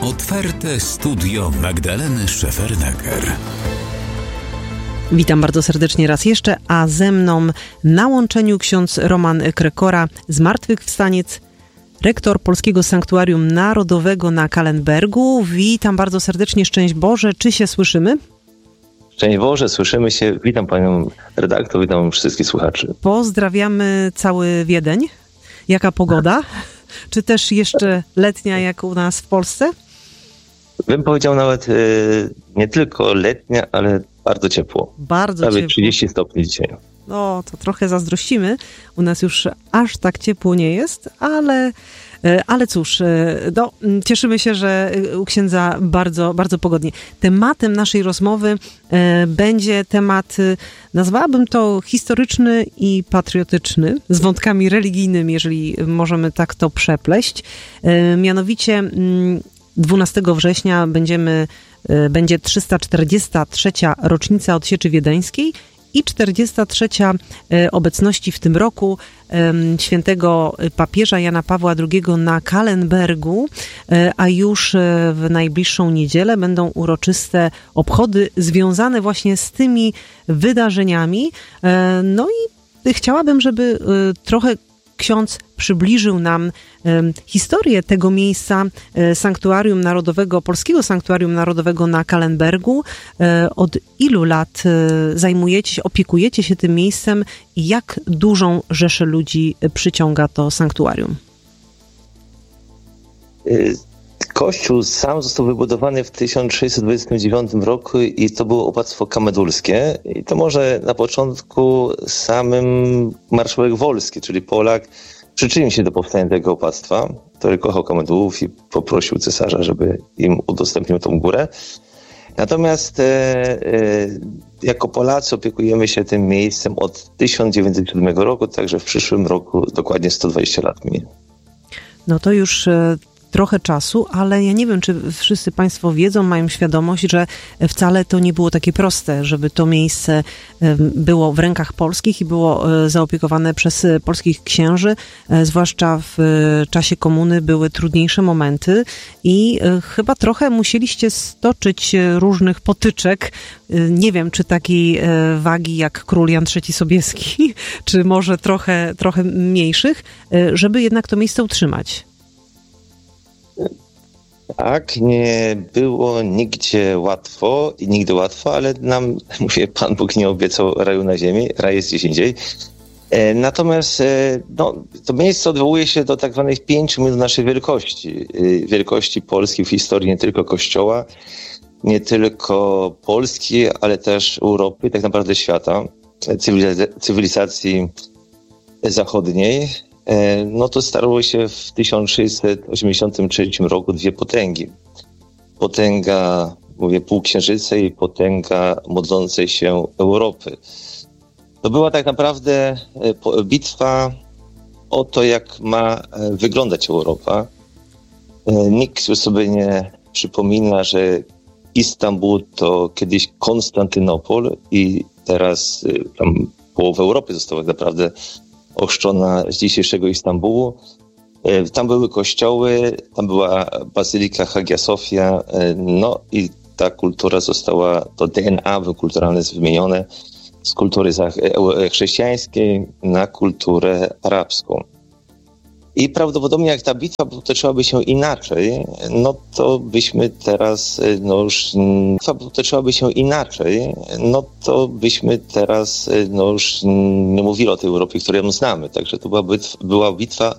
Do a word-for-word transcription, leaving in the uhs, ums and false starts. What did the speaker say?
Otwarte studio Magdaleny Szefernaker. Witam bardzo serdecznie raz jeszcze, a ze mną na łączeniu ksiądz Roman Krekora, zmartwychwstaniec, rektor Polskiego Sanktuarium Narodowego na Kallenbergu. Witam bardzo serdecznie, szczęść Boże. Czy się słyszymy? Szczęść Boże, słyszymy się. Witam panią redaktor, witam wszystkich słuchaczy. Pozdrawiamy cały Wiedeń. Jaka pogoda? Czy też jeszcze letnia jak u nas w Polsce? Bym powiedział nawet y, nie tylko letnia, ale bardzo ciepło. Bardzo Prawie ciepło. trzydzieści stopni dzisiaj. No, to trochę zazdrościmy. U nas już aż tak ciepło nie jest, ale, ale cóż, no, cieszymy się, że u księdza bardzo, bardzo pogodnie. Tematem naszej rozmowy będzie temat, nazwałabym to historyczny i patriotyczny, z wątkami religijnymi, jeżeli możemy tak to przepleść. Mianowicie dwunastego września będziemy, będzie trzysta czterdziesta trzecia rocznica odsieczy wiedeńskiej i czterdziesta trzecia obecności w tym roku świętego papieża Jana Pawła drugiego na Kallenbergu, a już w najbliższą niedzielę będą uroczyste obchody związane właśnie z tymi wydarzeniami. No i chciałabym, żeby trochę ksiądz przybliżył nam e, historię tego miejsca, e, Sanktuarium Narodowego, Polskiego Sanktuarium Narodowego na Kallenbergu. E, od ilu lat e, zajmujecie się, opiekujecie się tym miejscem i jak dużą rzeszę ludzi przyciąga to sanktuarium? Kościół sam został wybudowany w tysiąc sześćset dwudziestym dziewiątym roku i to było opłactwo kamedulskie. I to może na początku samym marszałek Wolski, czyli Polak, przyczynił się do powstania tego opłactwa, który kochał kamedułów i poprosił cesarza, żeby im udostępnił tą górę. Natomiast e, e, jako Polacy opiekujemy się tym miejscem od tysiąc dziewięćset siódmego roku, także w przyszłym roku dokładnie sto dwadzieścia lat minie. No to już e... trochę czasu, ale ja nie wiem, czy wszyscy państwo wiedzą, mają świadomość, że wcale to nie było takie proste, żeby to miejsce było w rękach polskich i było zaopiekowane przez polskich księży, zwłaszcza w czasie komuny były trudniejsze momenty i chyba trochę musieliście stoczyć różnych potyczek, nie wiem, czy takiej wagi jak król Jan trzeci Sobieski, czy może trochę, trochę mniejszych, żeby jednak to miejsce utrzymać. Tak, nie było nigdzie łatwo i nigdy łatwo, ale nam, mówię, Pan Bóg nie obiecał raju na ziemi, raj jest gdzieś indziej. E, natomiast e, no, to miejsce odwołuje się do tak zwanych pięciu minut naszej wielkości. E, wielkości Polski w historii nie tylko Kościoła, nie tylko Polski, ale też Europy, tak naprawdę świata, cywilizac- cywilizacji zachodniej. No to starło się w tysiąc sześćset osiemdziesiątym trzecim roku dwie potęgi. Potęga, mówię, półksiężyca i potęga modlącej się Europy. To była tak naprawdę bitwa o to, jak ma wyglądać Europa. Nikt już sobie nie przypomina, że Istanbul to kiedyś Konstantynopol i teraz tam połowa Europy została tak naprawdę ochrzczona z dzisiejszego Istambułu. Tam były kościoły, tam była bazylika Hagia Sofia, no i ta kultura została, to D N A kulturalne jest wymienione z kultury chrześcijańskiej na kulturę arabską. I prawdopodobnie jak ta bitwa potoczyłaby się inaczej, no to byśmy teraz, no już, bitwa potoczyłaby się inaczej, no to byśmy teraz, no już nie mówili o tej Europie, którą znamy. Także to była bitwa, była bitwa